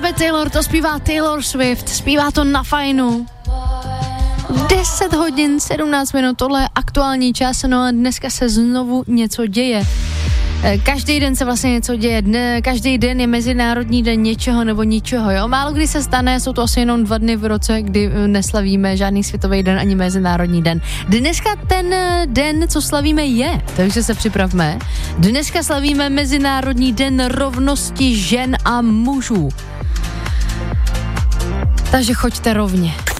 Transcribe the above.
Elizabeth Taylor, to zpívá Taylor Swift, zpívá to na fajnu. 10 hodin, 17 minut, tohle je aktuální čas, no a dneska se znovu něco děje. Každý den se vlastně něco děje, každý den je mezinárodní den něčeho nebo ničeho, jo. Málo kdy se stane, jsou to asi jenom 2 dny v roce, kdy neslavíme žádný světový den ani mezinárodní den. Dneska ten den, co slavíme, je, takže se připravme. Dneska slavíme Mezinárodní den rovnosti žen a mužů. Takže choďte rovně.